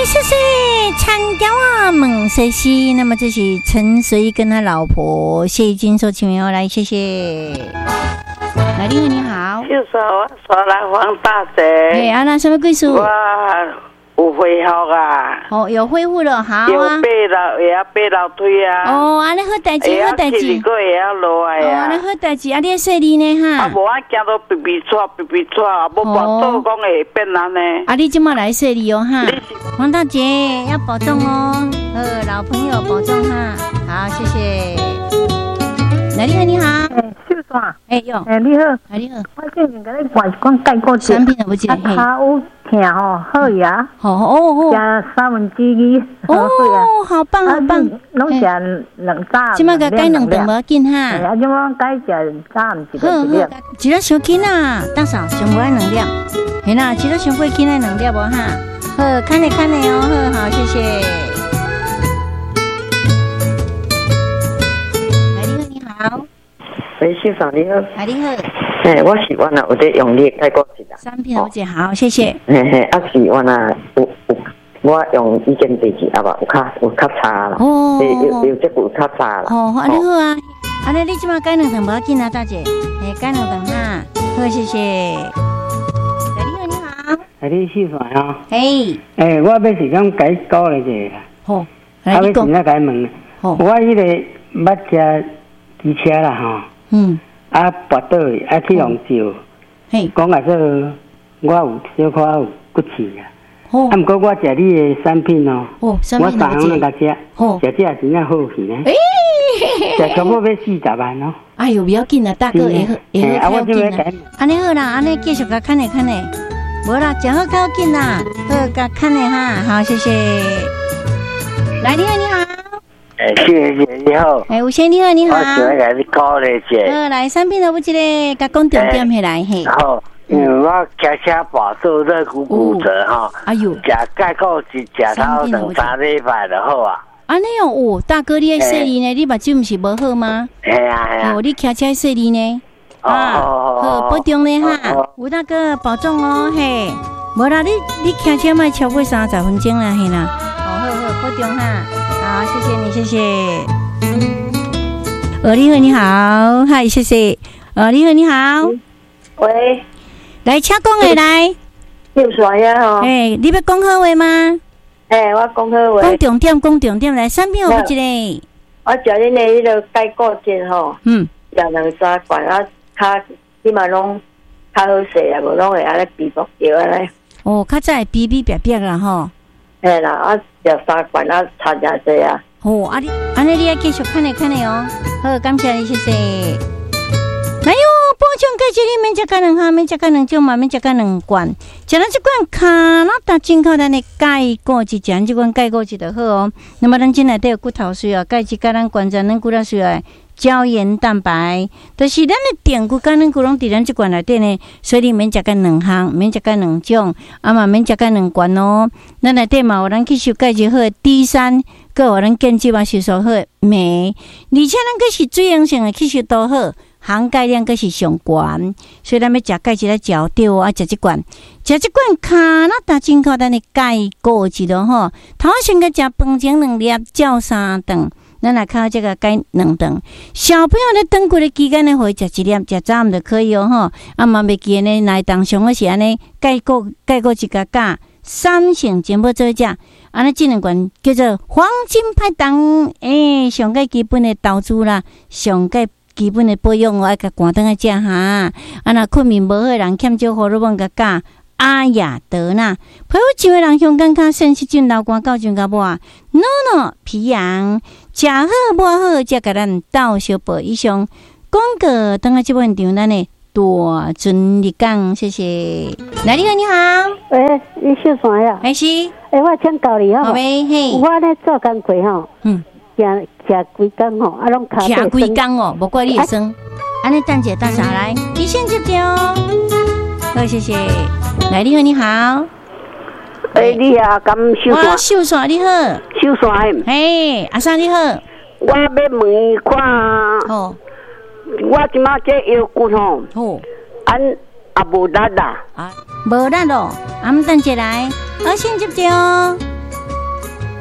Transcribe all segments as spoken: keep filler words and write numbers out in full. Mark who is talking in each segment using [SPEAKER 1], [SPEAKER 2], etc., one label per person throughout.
[SPEAKER 1] 谢谢参加我问谁西，那么这是陈随跟他老婆谢玉金所请名来，谢谢。来，你好，你好。
[SPEAKER 2] 就说我说来黄大姐。
[SPEAKER 1] 哎，啊，那什么贵数？
[SPEAKER 2] 哇，有恢复啊！
[SPEAKER 1] 哦，有恢复了，好啊。
[SPEAKER 2] 有爬楼，也要爬楼梯啊。
[SPEAKER 1] 哦，安尼好代志，好代志。
[SPEAKER 2] 一个也要落来啊。
[SPEAKER 1] 哦，安尼好代志，啊，你要说你呢哈？
[SPEAKER 2] 啊，无啊，行到皮皮喘，皮皮喘，无跋倒讲会变安尼。
[SPEAKER 1] 啊，你今麦来说你哦哈。黄大姐要保重哦，呃，老朋友保重哈。好，谢谢。来，你好，你好。
[SPEAKER 3] 哎，秀爽。
[SPEAKER 1] 哎哟。
[SPEAKER 3] 哎，你好。
[SPEAKER 1] 哎，你好。
[SPEAKER 3] 我最近跟你挂一罐钙固醇。
[SPEAKER 1] 产品都不记得。
[SPEAKER 3] 啊，有疼吼，好呀。
[SPEAKER 1] 哦哦哦。
[SPEAKER 3] 加三分之二。
[SPEAKER 1] 哦，好棒好棒。
[SPEAKER 3] 拢食两炸。
[SPEAKER 1] 今麦个钙两顿无要紧哈。
[SPEAKER 3] 啊，今麦钙食炸唔一个一粒。
[SPEAKER 1] 一粒小紧啊，大嫂上无爱两粒。嘿啦，一粒上过紧爱两粒无哈。好，看你看你哦，好好，谢谢。来，你好，你好。
[SPEAKER 4] 喂，秀爽你好。
[SPEAKER 1] 来，你好。
[SPEAKER 4] 哎，我是我那有在用你钙固醇啦。
[SPEAKER 1] 产品我姐好，谢谢。
[SPEAKER 4] 嘿嘿，啊是我那有有，我用已经第二啊吧，有较有较差啦。哦。有有有这有较差啦。
[SPEAKER 1] 哦，安尼好啊，安尼你即马改两顿无要紧啊，大姐。哎，改两顿哈，好，谢谢。
[SPEAKER 5] 哎，你秀爽啊！
[SPEAKER 1] 嘿，
[SPEAKER 5] 哎，我要是讲改讲咧者啦。
[SPEAKER 1] 好，
[SPEAKER 5] 啊，要是那改问，我迄个捌车机车啦吼。嗯。啊，跋倒去，啊去用照。嘿。讲啊说，我有小可有骨刺啊。哦。啊，毋过我食你的产品哦。哦，产品我三项两甲食。哦。食这真正好去呢。诶。食差不多要四十万哦。哎
[SPEAKER 1] 呦，不要紧啦，大哥，会好，会好，不要紧啦。安尼好啦，安尼继续甲看咧看咧。无啦，食好较紧啦，好甲看咧哈，好谢谢。来，你好，你好。
[SPEAKER 6] 哎，谢谢你好。
[SPEAKER 1] 哎，吴先你好，你好。
[SPEAKER 6] 我想甲你讲咧者。
[SPEAKER 1] 好，来，产品都不记咧，甲讲重点起来嘿。
[SPEAKER 6] 好，因为我骑车跋倒肋骨骨折哈。哎呦。食钙固醇食到两三礼拜就好啊。
[SPEAKER 1] 安尼哦，哦，大哥你爱说你呢，你目睭毋是无好吗？
[SPEAKER 6] 系啊系啊。
[SPEAKER 1] 哦，你骑车说你呢？啊，好，保重咧哈，吴大哥保重哦，嘿，无啦，你你骑车卖超过三十分钟啦，嘿啦，好好好，保重哈，好，谢谢你，谢谢。呃，你好，你好，嗨，谢谢。呃，你好，你好，
[SPEAKER 7] 喂，
[SPEAKER 1] 来，请讲诶，来，
[SPEAKER 7] 又啥呀？哦，
[SPEAKER 1] 诶，你要讲好话吗？
[SPEAKER 7] 诶，我讲好话。
[SPEAKER 1] 讲重点，讲重点，来，产品有一个。
[SPEAKER 7] 我食恁诶迄个钙固醇吼，嗯，食两三罐啊。较起码拢较好势啊，无拢会安尼皮薄掉安尼。
[SPEAKER 1] 哦，较早会比比白白啦吼。
[SPEAKER 7] 嘿啦，啊，食三罐啊，差真济啊。
[SPEAKER 1] 哦，啊你，安尼你要继续看咧看咧哦。好，感谢你，谢谢。来哟，补充钙质你免食到两项，免食到两种嘛，免食到两罐。食咱这罐卡那达进口咱的钙固质，食这罐钙固质就好哦。那么咱进来都有骨头需要，钙质甲咱关节咱骨头需要。胶原蛋白，就是咱的电骨甲咱骨拢伫咱即罐内底呢，所以你免食到两项，免食到两种，啊嘛免食到两罐哦。咱内底嘛有咱吸收钙质好的 D 三，佮有咱建基嘛吸收好的镁，而且咱佮是水溶性的吸收都好，含钙量佮是上高，所以咱要食钙质来嚼对哦，啊食即罐，食即罐卡那达进口咱的钙固质咯吼，头先佮食饭前两粒，照三顿。咱来靠这个钙两顿，小朋友咧长骨的期间咧，可以食一粒，食早暗就可以哦吼。啊嘛袂记呢，来当上个是安尼，钙固钙固质加钾三成全部做食，安尼这两罐叫做黄金拍档，诶、欸，上个基本的投资啦，上个基本的保养我爱甲关灯来食哈。啊那困眠无好的人，欠少荷尔蒙加钾。阿雅德纳，皮肤上的人香感较sen细菌流汗到真较无，诺诺皮痒，食好无好，才甲咱斗小报以上。广告等下这本场咱的大尊日讲，谢谢。来，你好，你好，
[SPEAKER 3] 喂，你秀啥呀？
[SPEAKER 1] 还是？
[SPEAKER 3] 诶，我请教你吼，
[SPEAKER 1] 好呗，嘿，
[SPEAKER 3] 我咧做工课吼，嗯，行行几工吼，啊，拢骹
[SPEAKER 1] 行几工哦，无怪你会酸。安尼等者大嫂来，你先接着。好，谢谢。来，你好，你好。
[SPEAKER 7] 诶、欸，你啊，咁秀
[SPEAKER 1] 山。我秀山，你好。
[SPEAKER 7] 秀山。
[SPEAKER 1] 嘿，阿三你好。
[SPEAKER 7] 我要问看。哦。我即马这腰骨吼。哦。安也无力啦。
[SPEAKER 1] 啊，无力咯。俺们等下来，我先接着。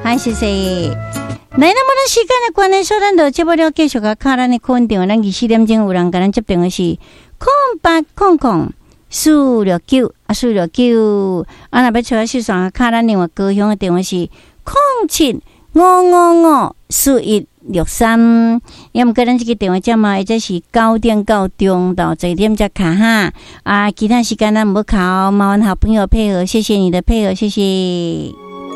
[SPEAKER 1] 好，谢谢。来，那么咱时间的关系，所以咱就接不了继续甲卡咱的课文电话，咱二十四点钟有人甲咱接电话是空八空空四六九啊四六九，啊若要找小爽卡咱另外高雄的电话是空七五五五四一六三，要么个咱这个电话号码，或者是九点到中到十点才卡哈啊，其他时间咱唔好考，麻烦好朋友配合，谢谢你的配合，谢谢。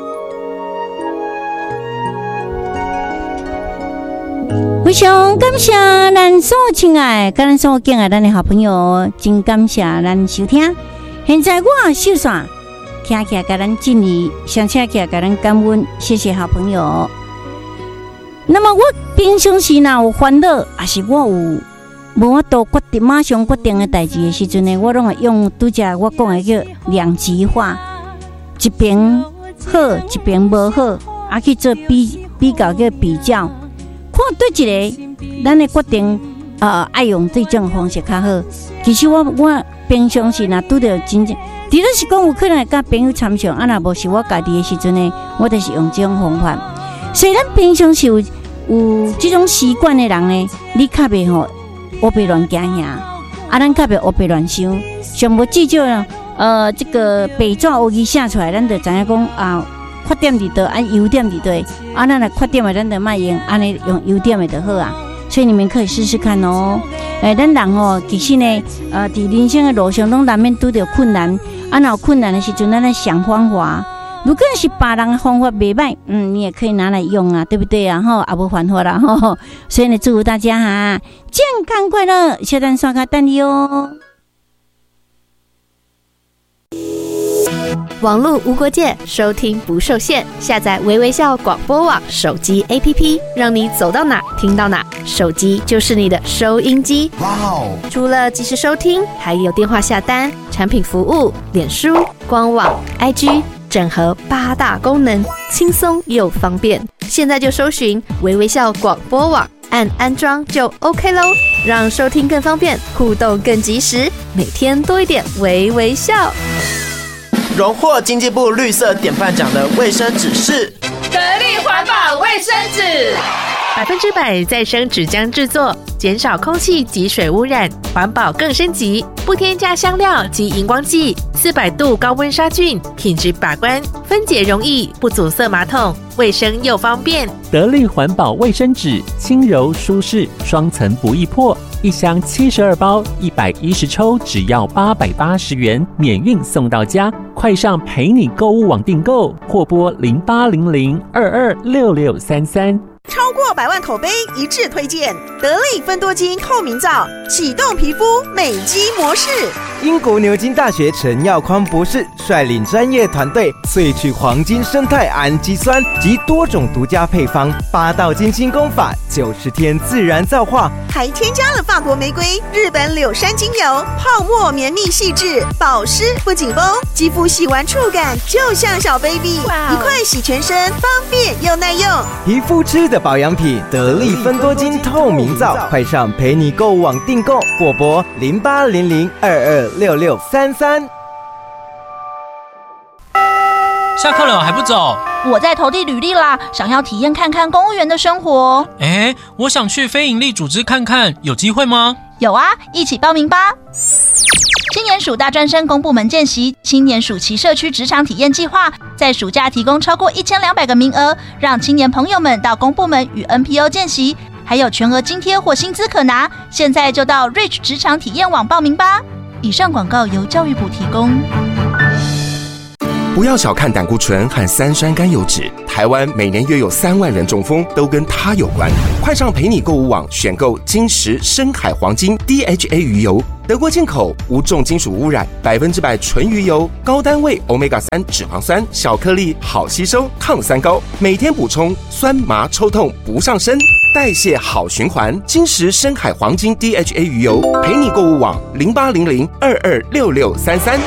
[SPEAKER 1] 非常感谢咱所亲爱、甲咱所敬爱咱的好朋友，真感谢咱收听。现在我秀伞徛起来，甲咱敬礼，上车起来，甲咱感恩，谢谢好朋友。那么我平常时若有烦恼，还是我有无法度决定马上决定的代志的时阵呢，我拢会用拄则我讲的叫两极化，一边好，一边无好，啊去做比比较个比较。看对一个，咱的决定，呃，爱用这种方式较好。其实我我平常时若拄着真正，除了是讲有可能会甲朋友参详，啊，若无是我家己的时阵呢，我就是用这种方法。所以咱平常是有有这种习惯的人呢，你较袂吼乌白乱行遐，啊，咱较袂乌白乱想，上无至少呃，这个白纸黑字写出来，咱就知影讲啊。缺点伫倒，啊优点伫倒，啊咱若缺点的咱就莫用，安尼用优点的就好啊。所以你们可以试试看哦。诶、欸，咱人哦，其实呢，呃，伫人生的路上拢难免拄着困难，啊，若有困难的时阵，咱来想方法。如果是别人的方法袂歹，嗯，你也可以拿来用啊，对不对啊？吼，也无犯法啦，吼。所以呢，祝福大家哈，健康快乐，小蛋刷卡等你哦。
[SPEAKER 8] 网络无国界，收听不受限。下载微微笑广播网手机 A P P， 让你走到哪听到哪。手机就是你的收音机。哇哦！除了即时收听，还有电话下单、产品服务、脸书、官网、I G， 整合八大功能，轻松又方便。现在就搜寻微微笑广播网，按安装就 OK 咯，让收听更方便，互动更及时，每天多一点微微笑。
[SPEAKER 9] 荣获经济部绿色典范奖的卫生纸是
[SPEAKER 10] 得力环保卫生纸，
[SPEAKER 11] 百分之百再生纸浆制作，减少空气及水污染，环保更升级，不添加香料及荧光剂，四百度高温杀菌，品质把关，分解容易，不阻塞马桶，卫生又方便。
[SPEAKER 12] 得力环保卫生纸，轻柔舒适，双层不易破。一箱七十二包，一百一十抽，只要八百八十元，免运送到家。快上陪你购物网订购，或拨零八零零二二六六三三。
[SPEAKER 13] 超过百万口碑一致推荐得力芬多精透明皂，启动皮肤美肌模式。
[SPEAKER 14] 英国牛津大学陈耀匡博士率领专业团队萃取黄金生态氨基酸及多种独家配方，八道精心工法，九十天自然皂化，
[SPEAKER 13] 还添加了法国玫瑰、日本柳杉精油，泡沫绵密细致，保湿不紧绷，肌肤洗完触感就像小 baby， 一块洗全身，方便又耐用。
[SPEAKER 14] 皮肤吃的保养品，得力芬多精透明皂，快上陪你购物网订购，或拨零八零零二二六六三三。
[SPEAKER 15] 下课了还不走？
[SPEAKER 16] 我在投递履历啦，想要体验看看公务员的生活。
[SPEAKER 15] 哎，我想去非营利组织看看，有机会吗？
[SPEAKER 16] 有啊，一起报名吧！青年署大专生公部门见习，青年暑期社区职场体验计划，在暑假提供超过一千两百个名额，让青年朋友们到公部门与 N P O 见习，还有全额津贴或薪资可拿。现在就到 Reach 职场体验网报名吧。以上广告由教育部提供。
[SPEAKER 17] 不要小看胆固醇和三酸甘油酯，台湾每年约有三万人中风，都跟它有关。快上陪你购物网选购金石深海黄金 D H A 鱼油，德国进口，无重金属污染，百分之百纯鱼油，高单位 Omega 三 脂肪酸，小颗粒，好吸收，抗三高，每天补充，酸麻抽痛不上身，代谢好循环。金石深海黄金 D H A 鱼油，陪你购物网零八零零二二六六三三。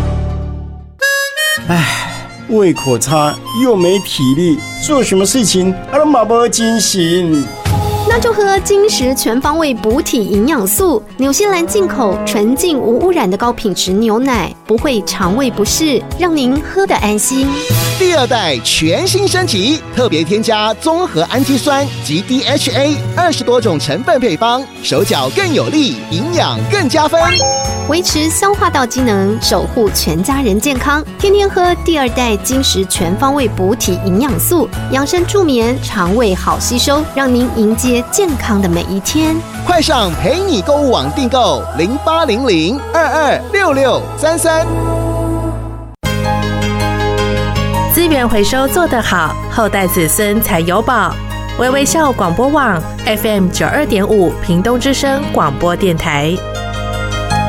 [SPEAKER 18] 唉，胃口差又没体力，做什么事情啊都马不精神。
[SPEAKER 8] 那就喝金石全方位补体营养素，纽西兰进口纯净无污染的高品质牛奶，不会肠胃不适，让您喝得安心。
[SPEAKER 19] 第二代全新升级，特别添加综合氨基酸及 D H A 二十多种成分配方，手脚更有力，营养更加分，
[SPEAKER 8] 维持消化道机能，守护全家人健康。天天喝第二代精实全方位补体营养素，养生助眠，肠胃好吸收，让您迎接健康的每一天。
[SPEAKER 19] 快上陪你购物网订购零八零零二二六六三三。
[SPEAKER 11] 资源回收做得好，后代子孙才有宝。微微笑广播网 F M 九二点五屏东之声广播电台。